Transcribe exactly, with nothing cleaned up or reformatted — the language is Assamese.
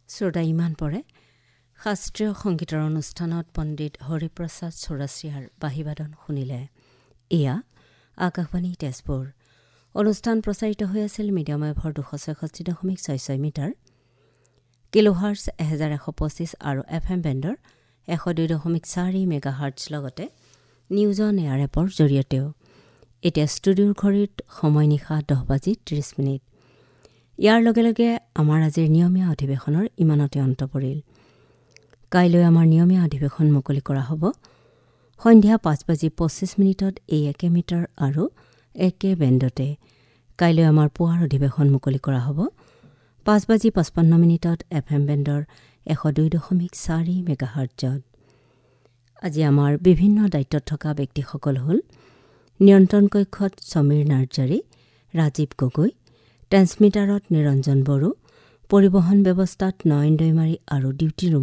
শ্ৰোতা ইমান পৰে শাস্ত্ৰীয় সংগীতৰ অনুষ্ঠানত পণ্ডিত হৰিপ্ৰসাদ চৌৰাচিয়াৰ বাঁহীবাদন শুনিলে। এয়া আকাশবাণী তেজপুৰ। অনুষ্ঠান প্ৰচাৰিত হৈ আছিল মিডিয়াম ৱেভৰ দুশ ছয়ষষ্ঠি দশমিক ছয় ছয় মিটাৰ, কিলোহাৰ্টছ এহেজাৰ এশ পঁচিছ আৰু এফ এম বেণ্ডৰ এশ দুই দশমিক চাৰি মেগাহাৰ্টছ লগতে নিউজ অন এয়াৰ এপৰ জৰিয়তেও। এতিয়া ষ্টুডিঅ'ৰ ঘড়ীত সময় নিশা দহ বাজি ত্ৰিছ মিনিট। ইয়াৰ লগে লগে আমাৰ আজিৰ নিয়মীয়া অধিৱেশনৰ ইমানতে অন্ত পৰিল। কাইলৈ আমাৰ নিয়মীয়া অধিৱেশন মুকলি কৰা হ'ব সন্ধিয়া পাঁচ বাজি পঁচিছ মিনিটত এই একে মিটাৰ আৰু একে বেণ্ডতে। কাইলৈ আমাৰ পুৱাৰ অধিৱেশন মুকলি কৰা হ'ব পাঁচ বাজি পঁচপন্ন মিনিটত এফ এম বেণ্ডৰ এশ দুই দশমিক চাৰি মেগাহাৰ্টজত। আজি আমাৰ বিভিন্ন দায়িত্বত থকা ব্যক্তিসকল হ'ল নিয়ন্ত্ৰণ কক্ষত সমীৰ নাৰ্জাৰী, ৰাজীৱ গগৈ, ট্ৰেন্সমিটাৰত নিৰঞ্জন বড়ো, পৰিবহণ ব্যৱস্থাত নয়ন দৈমাৰী আৰু ডিউটি ৰুম